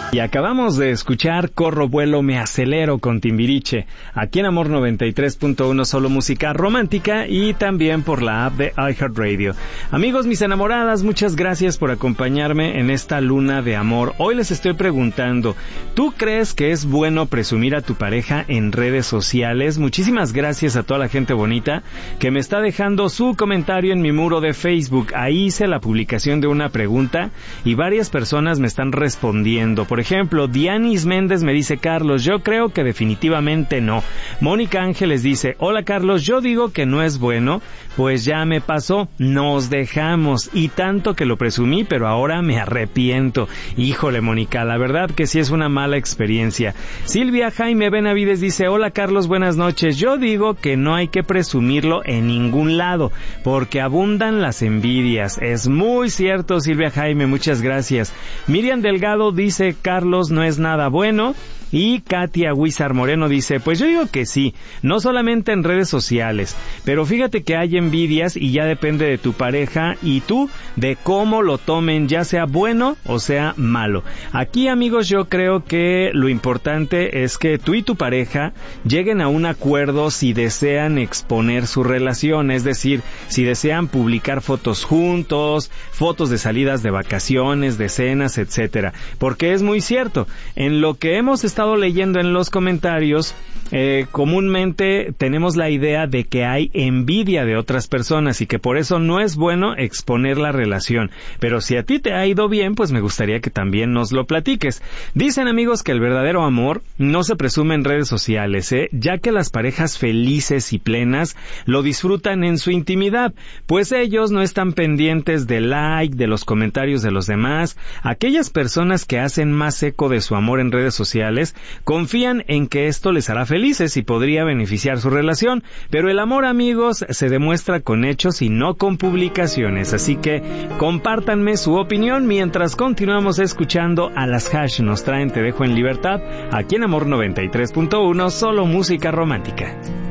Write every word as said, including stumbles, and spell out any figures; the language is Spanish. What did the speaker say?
Y acabamos de escuchar Corro, Vuelo, Me Acelero con Timbiriche, aquí en Amor noventa y tres punto uno, solo música romántica, y también por la app de iHeartRadio. Amigos, mis enamoradas, muchas gracias por acompañarme en esta luna de amor. Hoy les estoy preguntando, ¿tú crees que es bueno presumir a tu pareja en redes sociales? Muchísimas gracias a toda la gente bonita que me está dejando su comentario en mi muro de Facebook. Ahí hice la publicación de una pregunta y varias personas me están respondiendo. Por ejemplo, Dianis Méndez me dice: Carlos, yo creo que definitivamente no. Mónica Ángeles dice: hola Carlos, yo digo que no es bueno, pues ya me pasó, nos dejamos y tanto que lo presumí, pero ahora me arrepiento. Híjole, Mónica, la verdad que sí es una mala experiencia. Silvia Jaime Benavides dice: hola Carlos, buenas noches, yo digo que no hay que presumirlo en ningún lado, porque abundan las envidias. Es muy cierto, Silvia Jaime, muchas gracias. Miriam Delgado dice: Carlos, no es nada bueno. Y Katia Huizar Moreno dice: pues yo digo que sí, no solamente en redes sociales, pero fíjate que hay envidias y ya depende de tu pareja y tú de cómo lo tomen, ya sea bueno o sea malo. Aquí, amigos, yo creo que lo importante es que tú y tu pareja lleguen a un acuerdo si desean exponer su relación, es decir, si desean publicar fotos juntos, fotos de salidas de vacaciones, de cenas, etcétera, porque es muy cierto, en lo que hemos estado estado leyendo en los comentarios, eh, comúnmente tenemos la idea de que hay envidia de otras personas y que por eso no es bueno exponer la relación. Pero si a ti te ha ido bien, pues me gustaría que también nos lo platiques. Dicen, amigos, que el verdadero amor no se presume en redes sociales, ¿eh? Ya que las parejas felices y plenas lo disfrutan en su intimidad, pues ellos no están pendientes del like, de los comentarios de los demás. Aquellas personas que hacen más eco de su amor en redes sociales confían en que esto les hará felices y podría beneficiar su relación, pero el amor, amigos, se demuestra con hechos y no con publicaciones, así que compártanme su opinión mientras continuamos escuchando a las Hash. Nos traen Te Dejo en Libertad, aquí en Amor noventa y tres punto uno, solo música romántica.